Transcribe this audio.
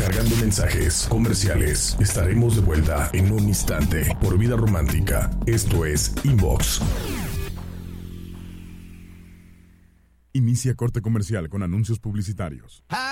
Cargando mensajes comerciales. Estaremos de vuelta en un instante por Vida Romántica. Esto es Inbox. Inicia corte comercial con anuncios publicitarios.